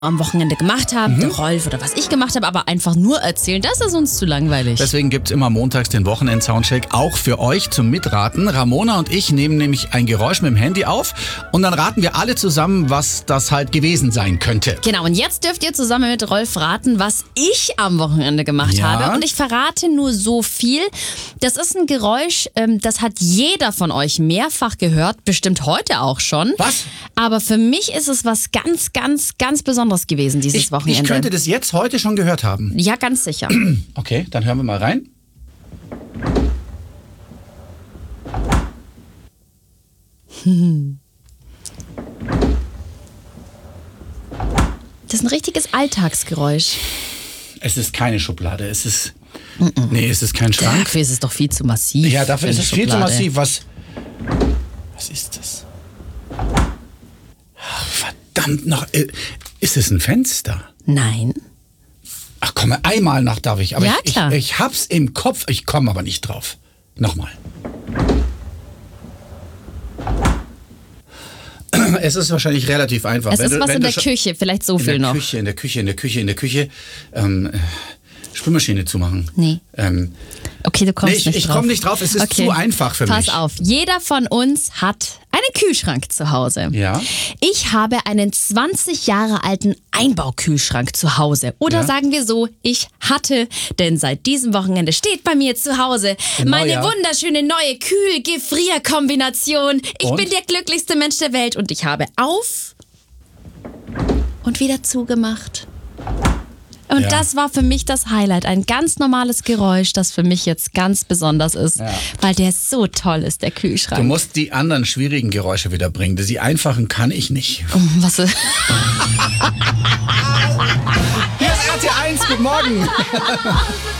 am Wochenende gemacht haben, der Rolf oder was ich gemacht habe, aber einfach nur erzählen, das ist uns zu langweilig. Deswegen gibt's immer montags den Wochenend-Soundcheck, auch für euch zum Mitraten. Ramona und ich nehmen nämlich ein Geräusch mit dem Handy auf und dann raten wir alle zusammen, was das halt gewesen sein könnte. Genau, und jetzt dürft ihr zusammen mit Rolf raten, was ich am Wochenende gemacht habe. Und ich verrate nur so viel. Das ist ein Geräusch, das hat jeder von euch mehrfach gehört, bestimmt heute auch schon. Was? Aber für mich ist es was ganz, ganz, ganz Besonderes gewesen dieses Wochenende. Ich könnte das jetzt heute schon gehört haben. Ja, ganz sicher. Okay, dann hören wir mal rein. Das ist ein richtiges Alltagsgeräusch. Es ist keine Schublade, es ist... Nee, es ist kein Schrank. Dafür ist es doch viel zu massiv. Ja, dafür für ist eine es viel zu Schublade. massiv. Was ist das? Ach, verdammt noch. Ist es ein Fenster? Nein. Ach komm, einmal noch darf ich. Aber Ja, klar. ich hab's im Kopf, ich komme aber nicht drauf. Nochmal. Es ist wahrscheinlich relativ einfach. Es ist was in der Küche, vielleicht so viel noch. In der Küche. Spülmaschine zumachen. Nee. Okay, du kommst nicht drauf. Ich komme nicht drauf, es ist zu einfach für mich. Pass auf, jeder von uns hat einen Kühlschrank zu Hause. Ja. Ich habe einen 20 Jahre alten Einbaukühlschrank zu Hause. Oder sagen wir so, ich hatte, denn seit diesem Wochenende steht bei mir zu Hause meine wunderschöne neue Kühl-Gefrier-Kombination. Ich bin der glücklichste Mensch der Welt und ich habe auf und wieder zugemacht. Und das war für mich das Highlight. Ein ganz normales Geräusch, das für mich jetzt ganz besonders ist, weil der so toll ist, der Kühlschrank. Du musst die anderen schwierigen Geräusche wieder bringen. Die einfachen kann ich nicht. Was ist? Hier ist RT1, guten Morgen.